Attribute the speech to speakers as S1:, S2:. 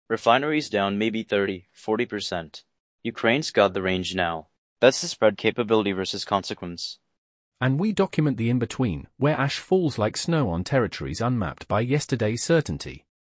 S1: Refineries down maybe 30–40%. Ukraine's got the range now. That's the spread capability versus consequence.
S2: And we document the in-between, where ash falls like snow on territories unmapped by yesterday's certainty.